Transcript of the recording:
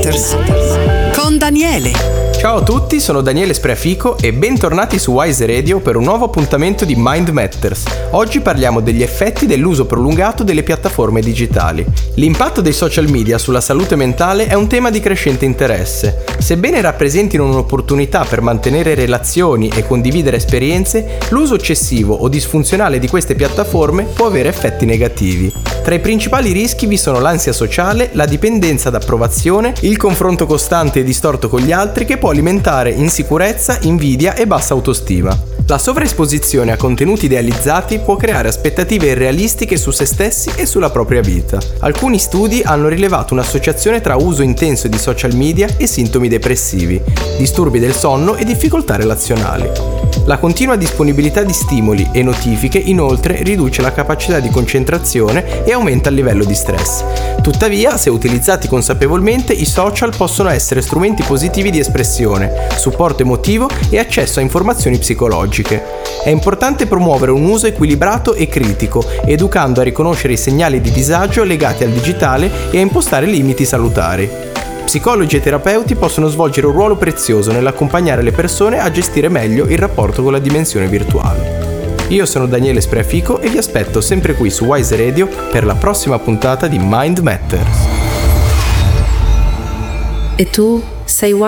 Matters con Daniele. Ciao a tutti, sono Daniele Spreafico e bentornati su Wise Radio per un nuovo appuntamento di Mind Matters. Oggi parliamo degli effetti dell'uso prolungato delle piattaforme digitali. L'impatto dei social media sulla salute mentale è un tema di crescente interesse. Sebbene rappresentino un'opportunità per mantenere relazioni e condividere esperienze, l'uso eccessivo o disfunzionale di queste piattaforme può avere effetti negativi. Tra i principali rischi vi sono l'ansia sociale, la dipendenza da approvazione, il confronto costante e distorto con gli altri che può alimentare insicurezza, invidia e bassa autostima. La sovraesposizione a contenuti idealizzati può creare aspettative irrealistiche su se stessi e sulla propria vita. Alcuni studi hanno rilevato un'associazione tra uso intenso di social media e sintomi depressivi, disturbi del sonno e difficoltà relazionali. La continua disponibilità di stimoli e notifiche inoltre riduce la capacità di concentrazione e aumenta il livello di stress. Tuttavia, se utilizzati consapevolmente, i social possono essere strumenti positivi di espressione, supporto emotivo e accesso a informazioni psicologiche. È importante promuovere un uso equilibrato e critico, educando a riconoscere i segnali di disagio legati al digitale e a impostare limiti salutari. Psicologi e terapeuti possono svolgere un ruolo prezioso nell'accompagnare le persone a gestire meglio il rapporto con la dimensione virtuale. Io sono Daniele Spreafico e vi aspetto sempre qui su Wise Radio per la prossima puntata di Mind Matters. E tu sei